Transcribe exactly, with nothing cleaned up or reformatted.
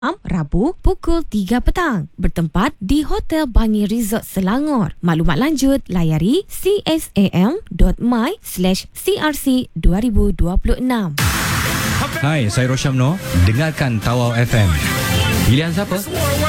Rabu pukul tiga petang. Bertempat di Hotel Bangi Resort Selangor. Maklumat lanjut layari csam.my slash crc dua ribu dua puluh enam. Hai, saya Rosyamno. Dengarkan Tawau F M. Pilihan siapa?